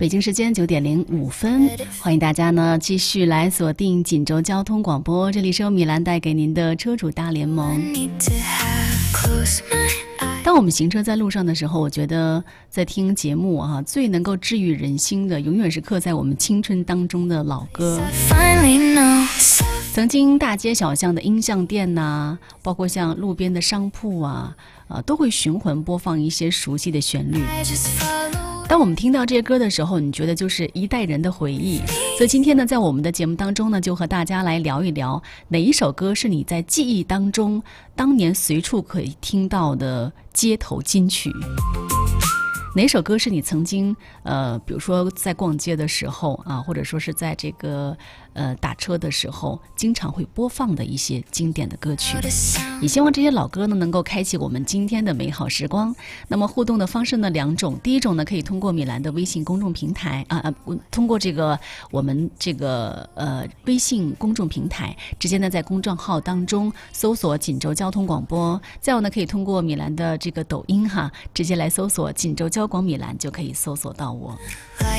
北京时间9:05，欢迎大家呢继续来锁定锦州交通广播，这里是由米兰带给您的车主大联盟。当我们行车在路上的时候，我觉得在听节目最能够治愈人心的，永远是刻在我们青春当中的老歌。曾经大街小巷的音像店呐，包括像路边的商铺都会循环播放一些熟悉的旋律。当我们听到这些歌的时候，你觉得就是一代人的回忆。所以今天呢，在我们的节目当中呢，就和大家来聊一聊哪一首歌是你在记忆当中当年随处可以听到的街头金曲。哪首歌是你曾经比如说在逛街的时候或者说是在这个打车的时候经常会播放的一些经典的歌曲。也希望这些老歌呢能够开启我们今天的美好时光。那么互动的方式呢两种，第一种呢可以通过米兰的微信公众平台通过这个我们这个微信公众平台直接呢在公众号当中搜索锦州交通广播，再有呢可以通过米兰的这个抖音直接来搜索锦州交广米兰就可以搜索到我。